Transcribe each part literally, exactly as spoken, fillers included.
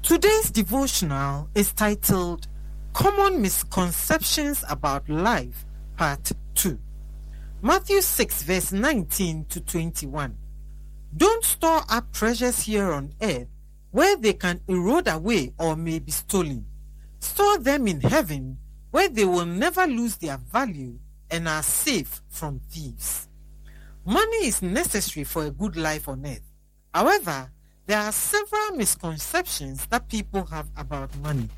Today's devotional is titled Common Misconceptions About Life, Part two. Matthew six, verse nineteen to twenty-one. Don't store up treasures here on earth where they can erode away or may be stolen. Store them in heaven where they will never lose their value and are safe from thieves. Money is necessary for a good life on earth. However, there are several misconceptions that people have about money.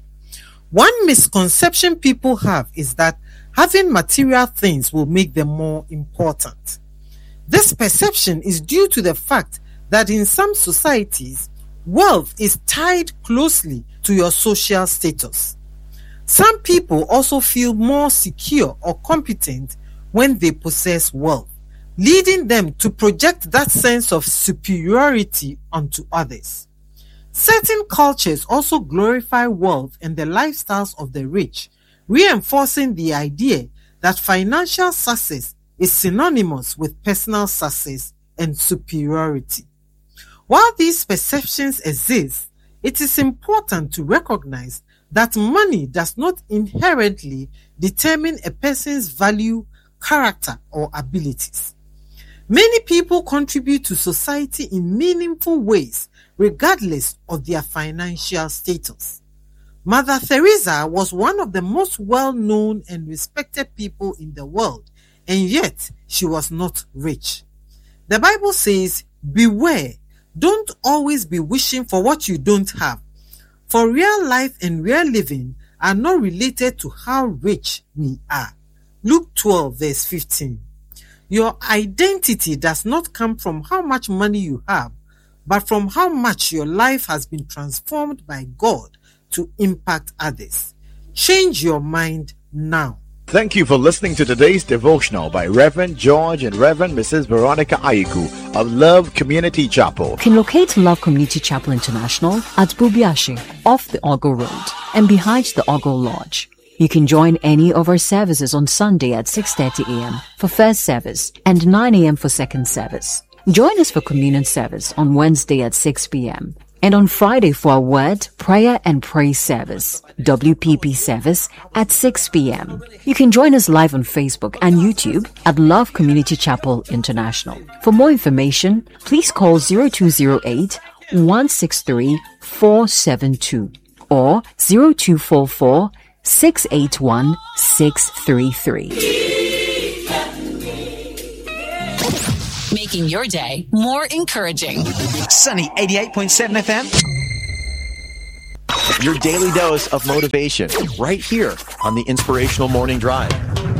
One misconception people have is that having material things will make them more important. This perception is due to the fact that in some societies, wealth is tied closely to your social status. Some people also feel more secure or competent when they possess wealth, leading them to project that sense of superiority onto others. Certain cultures also glorify wealth and the lifestyles of the rich, reinforcing the idea that financial success is synonymous with personal success and superiority. While these perceptions exist, it is important to recognize that money does not inherently determine a person's value, character, or abilities. Many people contribute to society in meaningful ways, regardless of their financial status. Mother Teresa was one of the most well-known and respected people in the world, and yet she was not rich. The Bible says, "Beware, don't always be wishing for what you don't have, for real life and real living are not related to how rich we are." Luke twelve, verse fifteen. Your identity does not come from how much money you have, but from how much your life has been transformed by God to impact others. Change your mind now. Thank you for listening to today's devotional by Reverend George and Reverend Missus Veronica Ayiku of Love Community Chapel. You can locate Love Community Chapel International at Bubiashi, off the Ogo Road and behind the Ogo Lodge. You can join any of our services on Sunday at six thirty a.m. for first service and nine a.m. for second service. Join us for communion service on Wednesday at six p.m. and on Friday for our word, prayer and praise service, W P P service at six p.m. You can join us live on Facebook and YouTube at Love Community Chapel International. For more information, please call zero two zero eight, one six three, four seven two or zero two four four, six eight one, six three three. Making your day more encouraging. Sunny eighty-eight point seven F M. Your daily dose of motivation right here on the Inspirational Morning Drive.